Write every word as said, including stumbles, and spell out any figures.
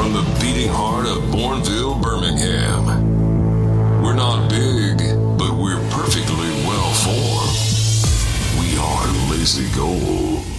from the beating heart of Bourneville, Birmingham. We're not big, but we're perfectly well formed. We are Lazy Gold.